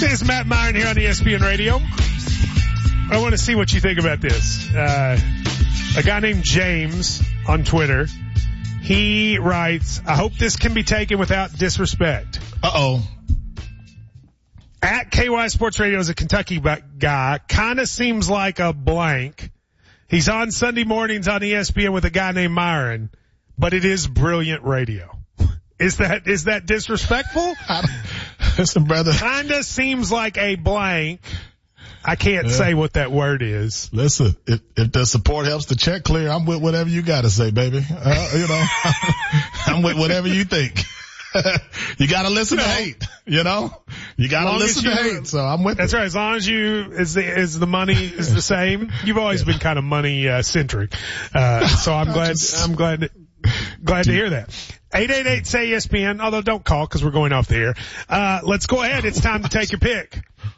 It's Matt Myron here on ESPN Radio. I want to see what you think about this. A guy named James on Twitter, he writes, I hope this can be taken without disrespect. Uh-oh. At KY Sports Radio is a Kentucky guy, kind of seems like a blank. He's on Sunday mornings on ESPN with a guy named Myron, but it is brilliant radio. Is that disrespectful? Listen, brother. Kinda seems like a blank. I can't say what that word is. Listen, if the support helps the check clear, I'm with whatever you gotta say, baby. I'm with whatever you think. You gotta listen to hate, You gotta listen to hate, so I'm with That's it. right. As long as is the money is the same. You've always been kind of money, centric. So I'm glad to hear that. 888-SAY-ESPN, although don't call because we're going off the air. Let's go ahead. It's time to take your pick.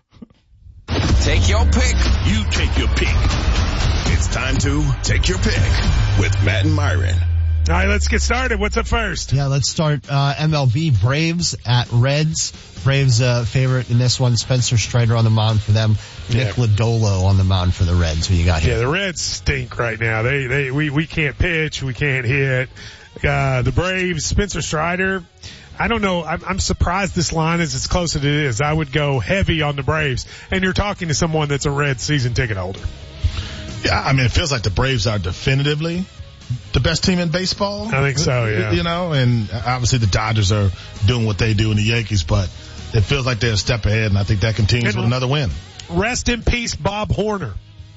Take your pick. You take your pick. It's time to take your pick with Matt and Myron. All right, let's get started. What's up first? Yeah, let's start MLB. Braves at Reds. Braves favorite in this one. Spencer Strider on the mound for them. Nick Lodolo on the mound for the Reds. Who you got here? Yeah, the Reds stink right now. We can't pitch. We can't hit. The Braves, Spencer Strider. I don't know. I'm surprised this line is as close as it is. I would go heavy on the Braves. And you're talking to someone that's a Reds season ticket holder. Yeah, I mean, it feels like the Braves are definitively the best team in baseball. I think so, yeah. And obviously the Dodgers are doing what they do in the Yankees, but it feels like they're a step ahead, and I think that continues with another win. Rest in peace, Bob Horner.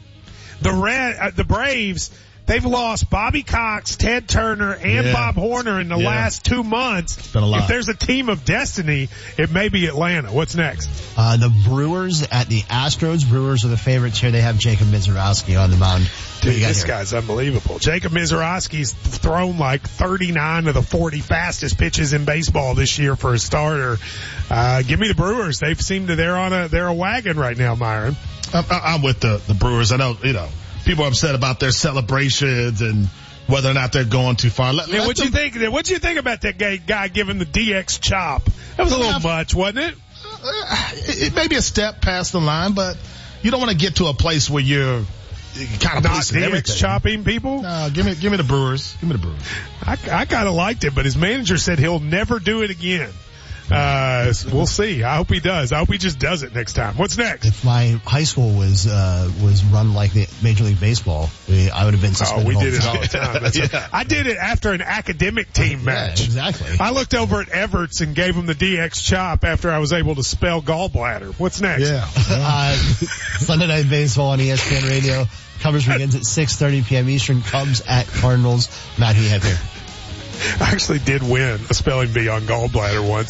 The Braves, they've lost Bobby Cox, Ted Turner, and Bob Horner in the last 2 months. It's been a lot. If there's a team of destiny, it may be Atlanta. What's next? The Brewers at the Astros. Brewers are the favorites here. They have Jacob Mizorowski on the mound. Dude, this guy's unbelievable. Jacob Mizorowski's thrown like 39 of the 40 fastest pitches in baseball this year for a starter. Give me the Brewers. They've seemed to, they're a wagon right now, Myron. I'm with the Brewers. I know, people are upset about their celebrations and whether or not they're going too far. What'd you think about that guy giving the DX chop? That was a little much, wasn't it? It may be a step past the line, but you don't want to get to a place where you're kind of not policing DX everything. chopping people. No, give me the Brewers. Give me the Brewers. I kind of liked it, but his manager said he'll never do it again. We'll see. I hope he does. I hope he just does it next time. What's next? If my high school was run like the Major League Baseball, I would have been suspended. We did it all the time. I did it after an academic team match. Exactly. I looked over at Everts and gave him the DX chop after I was able to spell gallbladder. What's next? Yeah. Sunday Night Baseball on ESPN Radio. Coverage begins at 6:30 p.m. Eastern. Cubs at Cardinals. Matt, who you have here? I actually did win a spelling bee on gallbladder once.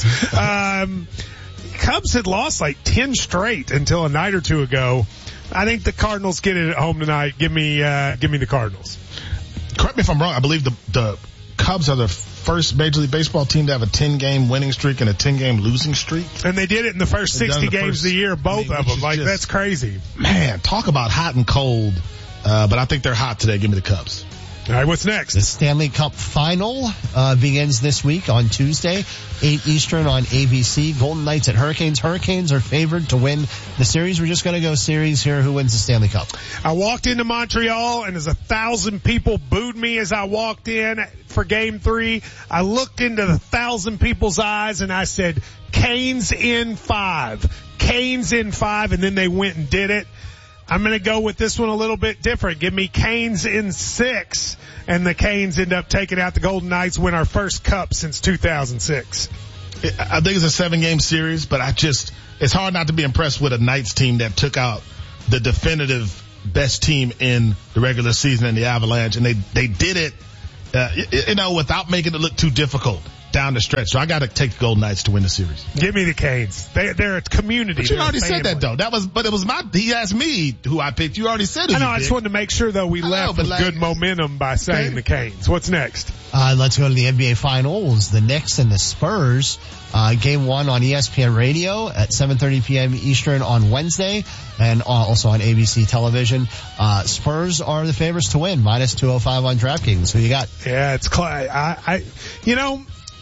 Cubs had lost like 10 straight until a night or two ago. I think the Cardinals get it at home tonight. Give me the Cardinals. Correct me if I'm wrong. I believe the Cubs are the first Major League Baseball team to have a 10-game winning streak and a 10-game losing streak. And they did it in the first 60 games of the year, both of them. Like, that's crazy. Man, talk about hot and cold. But I think they're hot today. Give me the Cubs. All right, what's next? The Stanley Cup Final begins this week on Tuesday, 8 Eastern on ABC. Golden Knights at Hurricanes. Hurricanes are favored to win the series. We're just going to go series here. Who wins the Stanley Cup? I walked into Montreal, and as 1,000 people booed me as I walked in for Game 3, I looked into the 1,000 people's eyes, and I said, Canes in 5. Canes in 5, and then they went and did it. I'm going to go with this one a little bit different. Give me Canes in 6, and the Canes end up taking out the Golden Knights, win our first cup since 2006. I think it's a 7-game series, but it's hard not to be impressed with a Knights team that took out the definitive best team in the regular season in the Avalanche, and they did it, without making it look too difficult down the stretch. So I got to take the Golden Knights to win the series. Give me the Canes. They're a community. But you already said that though. He asked me who I picked. You already said it. I just wanted to make sure though we left with good momentum by saying the Canes. What's next? Let's go to the NBA Finals. The Knicks and the Spurs. Game 1 on ESPN Radio at 7:30 p.m. Eastern on Wednesday, and also on ABC television. Spurs are the favorites to win, -205 on DraftKings. Who you got? Yeah, it's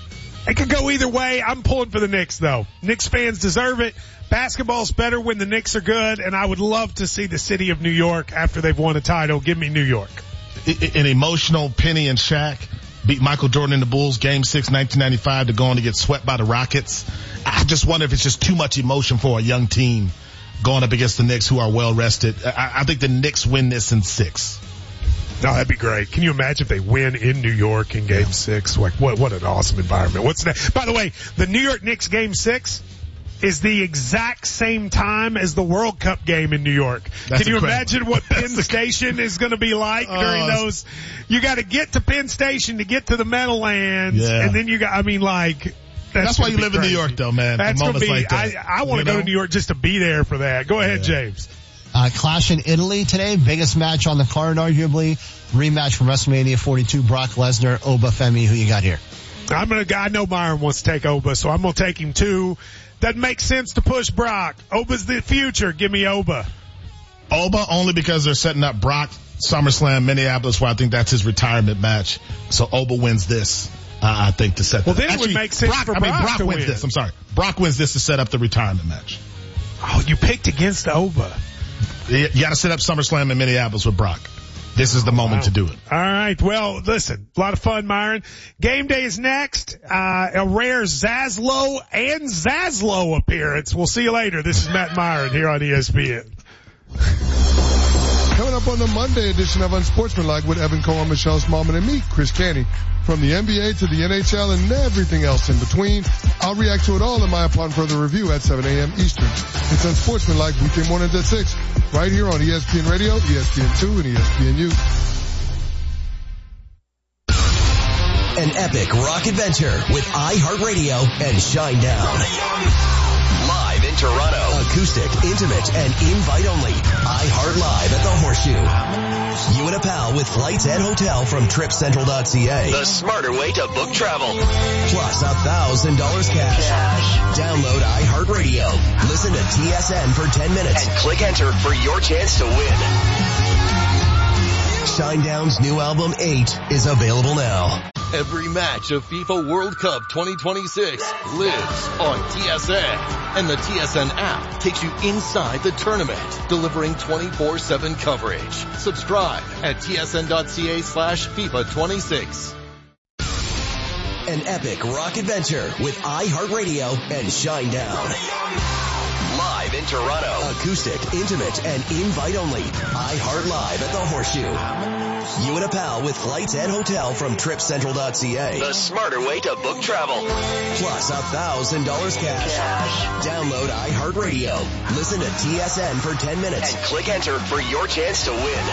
It could go either way. I'm pulling for the Knicks, though. Knicks fans deserve it. Basketball's better when the Knicks are good, and I would love to see the city of New York, after they've won a title, give me New York. An emotional Penny and Shaq beat Michael Jordan and the Bulls Game 6, 1995 to go on to get swept by the Rockets. I just wonder if it's just too much emotion for a young team going up against the Knicks, who are well rested. I think the Knicks win this in 6. No, that'd be great. Can you imagine if they win in New York in Game 6? Like, what an awesome environment. What's that? By the way, the New York Knicks Game 6 is the exact same time as the World Cup game in New York. Can you imagine what Penn Station is going to be like during those? You got to get to Penn Station to get to the Meadowlands, and then that's why you live in New York, though, man. That's going to be. Like that, I want to go to New York just to be there for that. Go ahead, James. Clash in Italy today. Biggest match on the card, arguably. Rematch from WrestleMania 42. Brock Lesnar, Oba Femi. Who you got here? I know Myron wants to take Oba, so I'm going to take him too. Doesn't make sense to push Brock. Oba's the future. Give me Oba. Oba only because they're setting up Brock SummerSlam Minneapolis, where I think that's his retirement match. So Oba wins this, I think, to set. Well, then it would make sense for Brock to wins win. this. I'm sorry, Brock wins this to set up the retirement match. Oh, you picked against Oba. You got to set up SummerSlam in Minneapolis with Brock. This is the moment to do it. All right. Well, listen, a lot of fun, Myron. Game day is next. A rare Zaslow and Zaslow appearance. We'll see you later. This is Matt Myron here on ESPN. Coming up on the Monday edition of Unsportsmanlike with Evan Cohen, Michelle Smallman, and me, Chris Canty. From the NBA to the NHL and everything else in between, I'll react to it all in my upon further review at 7 a.m. Eastern. It's Unsportsmanlike weekday mornings at 6, right here on ESPN Radio, ESPN2, and ESPNU. An epic rock adventure with iHeartRadio and Shinedown. Live in Toronto. Acoustic, intimate, and invite only. iHeart Live at the Horseshoe. You and a pal with flights and hotel from TripCentral.ca. The smarter way to book travel. Plus $1,000 cash. Download iHeartRadio. Listen to TSN for 10 minutes. And click enter for your chance to win. Shinedown's new album 8 is available now. Every match of FIFA World Cup 2026 lives on TSN. And the TSN app takes you inside the tournament, delivering 24/7 coverage. Subscribe at tsn.ca/FIFA 26. An epic rock adventure with iHeartRadio and Shinedown. Live in Toronto. Acoustic, intimate, and invite only. iHeart Live at the Horseshoe. You and a pal with flights and hotel from TripCentral.ca. The smarter way to book travel. Plus $1,000 cash. Download iHeartRadio. Listen to TSN for 10 minutes. And click enter for your chance to win.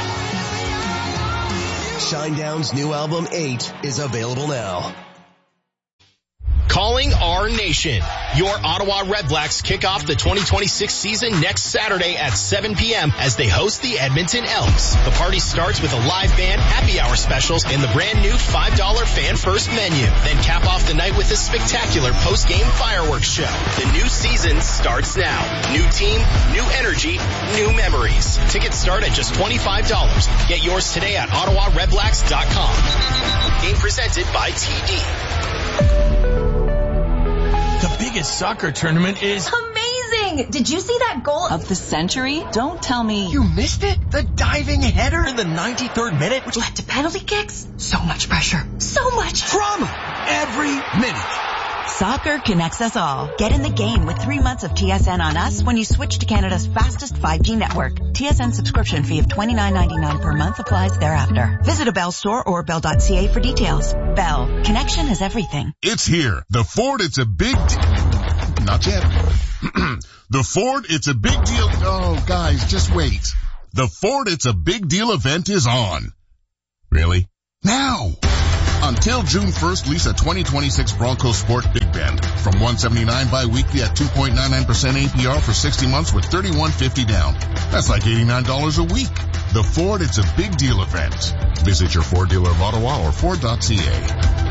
Shinedown's new album 8 is available now. Calling our nation. Your Ottawa Redblacks kick off the 2026 season next Saturday at 7 p.m. as they host the Edmonton Elks. The party starts with a live band, happy hour specials, and the brand new $5 fan first menu. Then cap off the night with a spectacular post-game fireworks show. The new season starts now. New team, new energy, new memories. Tickets start at just $25. Get yours today at OttawaRedblacks.com. Game presented by TD. The biggest soccer tournament is amazing! Did you see that goal of the century? Don't tell me you missed it. The diving header in the 93rd minute, which led to penalty kicks. So much pressure. So much drama. Every minute. Soccer connects us all. Get in the game with 3 months of TSN on us when you switch to Canada's fastest 5G network. TSN subscription fee of $29.99 per month applies thereafter. Visit a Bell store or Bell.ca for details. Bell. Connection is everything. It's here. The Ford It's a Big Not yet. The Ford It's a Big Deal. Oh, guys, just wait. The Ford It's a Big Deal event is on. Really? Now! Until June 1st, lease a 2026 Bronco Sport Big Bend from $179 bi-weekly at 2.99% APR for 60 months with $31.50 down. That's like $89 a week. The Ford It's a Big Deal event. Visit your Ford dealer of Ottawa or Ford.ca.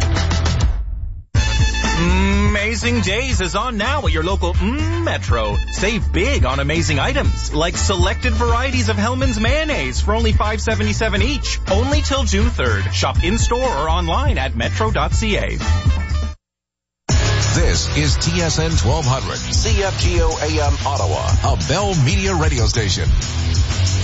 Amazing Days is on now at your local Metro. Save big on amazing items like selected varieties of Hellmann's mayonnaise for only $5.77 each. Only till June 3rd. Shop in-store or online at metro.ca. This is TSN 1200, CFGO AM Ottawa, a Bell Media radio station.